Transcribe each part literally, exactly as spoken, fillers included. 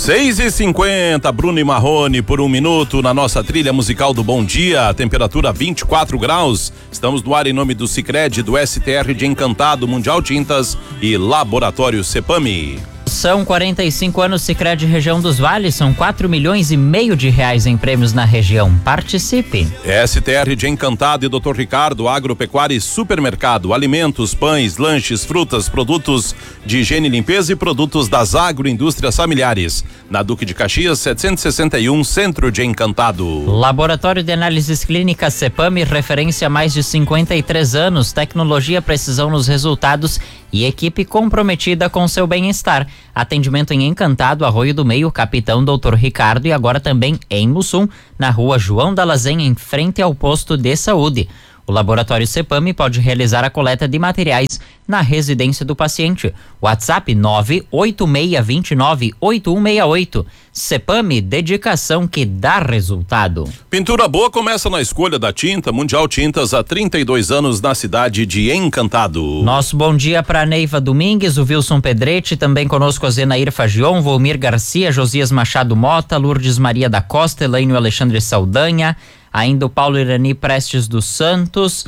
seis e cinquenta, Bruno e Marrone por um minuto na nossa trilha musical do Bom Dia, temperatura vinte e quatro graus. Estamos no ar em nome do Sicredi, do S T R de Encantado, Mundial Tintas e Laboratório Cepami. São quarenta e cinco anos Sicredi Região dos Vales, são quatro milhões e meio de reais em prêmios na região. Participe. S T R de Encantado e doutor Ricardo, Agropecuária e Supermercado, alimentos, pães, lanches, frutas, produtos de higiene e limpeza e produtos das agroindústrias familiares. Na Duque de Caxias, setecentos e sessenta e um, Centro de Encantado. Laboratório de Análises Clínicas Cepami, referência há mais de cinquenta e três anos, tecnologia, precisão nos resultados e equipe comprometida com seu bem-estar. Atendimento em Encantado, Arroio do Meio, Capitão doutor Ricardo, e agora também em Mussum, na rua João da Lazenha, em frente ao posto de saúde. O Laboratório Cepami pode realizar a coleta de materiais na residência do paciente. WhatsApp nove oito seis dois nove oito um seis oito. Cepami, dedicação que dá resultado. Pintura boa começa na escolha da tinta. Mundial Tintas há trinta e dois anos na cidade de Encantado. Nosso bom dia para Neiva Domingues, o Wilson Pedretti, também conosco a Zenair Fagion, Volmir Garcia, Josias Machado Mota, Lourdes Maria da Costa, Elaine Alexandre Saldanha, ainda o Paulo Irani Prestes dos Santos,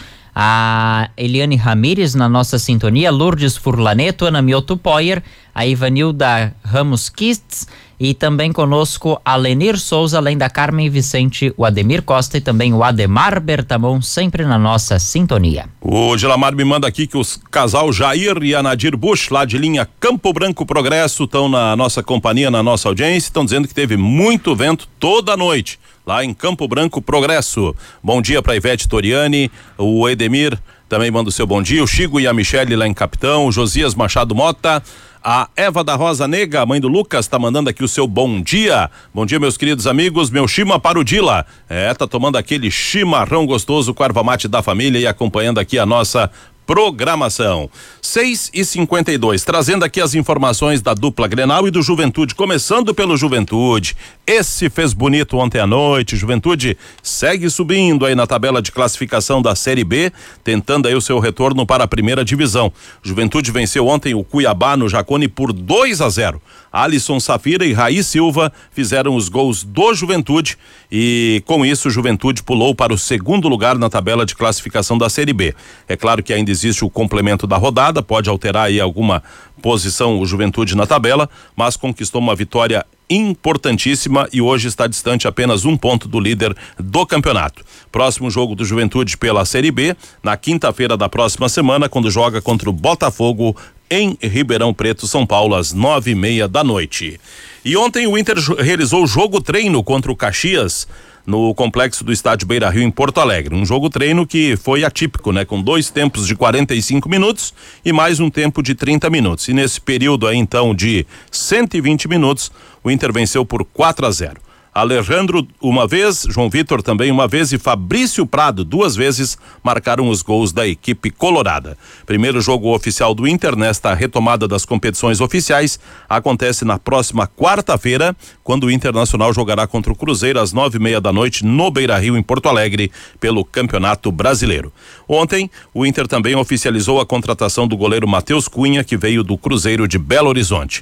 a Eliane Ramires na nossa sintonia, Lourdes Furlaneto, Ana Mioto Poyer, a Ivanilda Ramos Kists e também conosco a Lenir Souza, além da Carmen Vicente, o Ademir Costa e também o Ademar Bertamon, sempre na nossa sintonia. O Gilamar me manda aqui que os casal Jair e a Nadir Bush, lá de linha Campo Branco Progresso, estão na nossa companhia, na nossa audiência, estão dizendo que teve muito vento toda a noite lá em Campo Branco Progresso. Bom dia para Ivete Toriani, o Edemir também manda o seu bom dia, o Chico e a Michele lá em Capitão, o Josias Machado Mota, a Eva da Rosa Nega, mãe do Lucas, tá mandando aqui o seu bom dia. Bom dia, meus queridos amigos, meu chima para o Dila. É, tá tomando aquele chimarrão gostoso com a erva mate da família e acompanhando aqui a nossa programação. seis e cinquenta e dois, trazendo aqui as informações da dupla Grenal e do Juventude, começando pelo Juventude. Esse fez bonito ontem à noite. Juventude segue subindo aí na tabela de classificação da Série B, tentando aí o seu retorno para a primeira divisão. Juventude venceu ontem o Cuiabá no Jacone por dois a zero. Alisson Safira e Raí Silva fizeram os gols do Juventude e com isso o Juventude pulou para o segundo lugar na tabela de classificação da Série B. É claro que ainda existe o complemento da rodada, pode alterar aí alguma posição o Juventude na tabela, mas conquistou uma vitória importantíssima e hoje está distante apenas um ponto do líder do campeonato. Próximo jogo do Juventude pela Série B, na quinta-feira da próxima semana, quando joga contra o Botafogo em Ribeirão Preto, São Paulo, às nove e meia da noite. E ontem o Inter realizou o jogo treino contra o Caxias no complexo do estádio Beira-Rio em Porto Alegre. Um jogo treino que foi atípico, né? Com dois tempos de quarenta e cinco minutos e mais um tempo de trinta minutos. E nesse período aí então de cento e vinte minutos, o Inter venceu por quatro a zero. Alejandro uma vez, João Vitor também uma vez e Fabrício Prado duas vezes marcaram os gols da equipe colorada. Primeiro jogo oficial do Inter nesta retomada das competições oficiais acontece na próxima quarta-feira, quando o Internacional jogará contra o Cruzeiro às nove e meia da noite no Beira-Rio em Porto Alegre pelo Campeonato Brasileiro. Ontem o Inter também oficializou a contratação do goleiro Matheus Cunha, que veio do Cruzeiro de Belo Horizonte,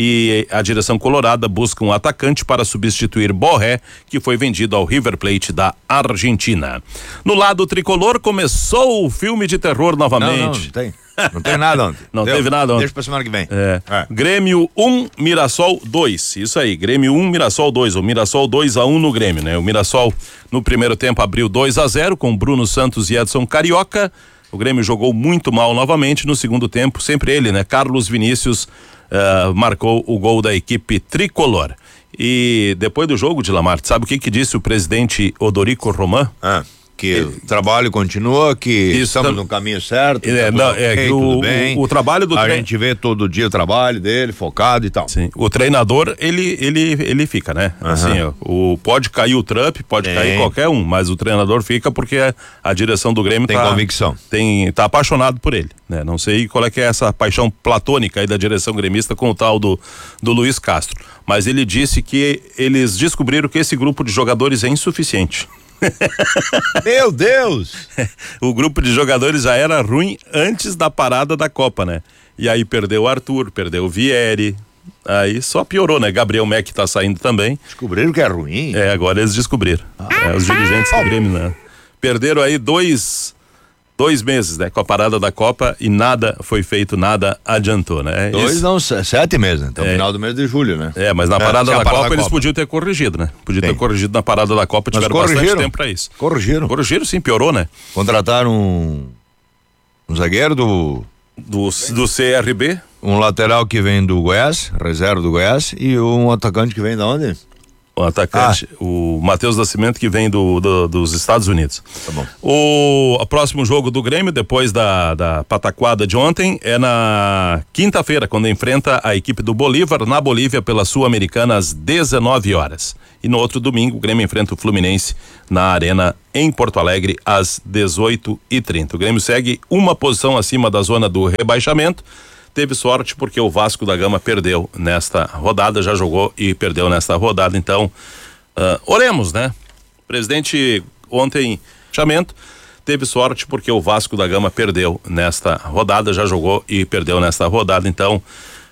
e a direção colorada busca um atacante para substituir Borré, que foi vendido ao River Plate da Argentina. No lado tricolor começou o filme de terror novamente. Não, não, não tem. Não tem nada ontem. Não Deu. teve nada ontem. Deixa pra semana que vem. É. É. Grêmio um, Mirassol dois. Isso aí, Grêmio um, Mirassol dois. O Mirassol dois a um no Grêmio, né? O Mirassol no primeiro tempo abriu dois a zero com Bruno Santos e Edson Carioca. O Grêmio jogou muito mal novamente no segundo tempo, sempre ele, né? Carlos Vinícius uh, marcou o gol da equipe tricolor. E depois do jogo de Lamar, sabe o que que disse o presidente Odorico Roman? Ah, que ele, o trabalho continua, que estamos tá, no caminho certo. É, tá não, okay, é que o, o, o trabalho do a tre... gente vê todo dia o trabalho dele, focado e tal. Sim, o treinador, ele, ele, ele fica, né? Uhum. Assim, ó, o, pode cair o Trump, pode tem. cair qualquer um, mas o treinador fica porque a, a direção do Grêmio tem tá, convicção. Tem, tá apaixonado por ele, né? Não sei qual é que é essa paixão platônica aí da direção gremista com o tal do, do Luiz Castro, mas ele disse que eles descobriram que esse grupo de jogadores é insuficiente. Meu Deus! O grupo de jogadores já era ruim antes da parada da Copa, né? E aí perdeu o Arthur, perdeu o Vieri, Aí só piorou, né? Gabriel Mack tá saindo também. Descobriram que é ruim? É, agora eles descobriram. Ah. É, os dirigentes do Grêmio, né? Perderam aí dois, dois meses, né? Com a parada da Copa e nada foi feito, nada adiantou, né? Dois Isso... não, sete meses, então é. Final do mês de julho, né? É, mas na parada é, da Copa da eles Copa. podiam ter corrigido, né? Podiam ter corrigido na parada da Copa, tiveram bastante tempo pra isso. Corrigiram. Corrigiram, sim, piorou, né? Contrataram um, um zagueiro do... Do, do C R B. Um lateral que vem do Goiás, reserva do Goiás, e um atacante que vem de onde? O atacante, ah. o Matheus Nascimento, que vem do, do, dos Estados Unidos. Tá bom. O, o próximo jogo do Grêmio, depois da, da pataquada de ontem, é na quinta-feira, quando enfrenta a equipe do Bolívar, na Bolívia, pela Sul-Americana, às dezenove horas. E no outro domingo, o Grêmio enfrenta o Fluminense na Arena, em Porto Alegre, às dezoito e trinta. O Grêmio segue uma posição acima da zona do rebaixamento. Teve sorte porque o Vasco da Gama perdeu nesta rodada, já jogou e perdeu nesta rodada, então uh, oremos, né? O presidente ontem, chamento, teve sorte porque o Vasco da Gama perdeu nesta rodada, já jogou e perdeu nesta rodada, então